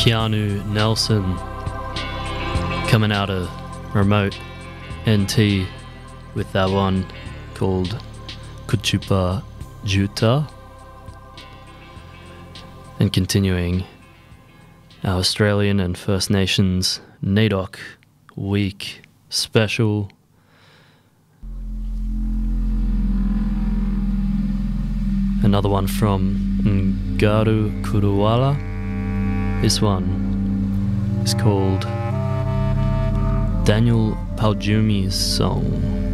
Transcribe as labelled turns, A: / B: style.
A: Keanu Nelson coming out of Remote NT with that one called Kuchupa Juta. And continuing, our Australian and First Nations NAIDOC Week special. Another one from Ngaru Kuruwala. This one is called Daniel Paljumi's song.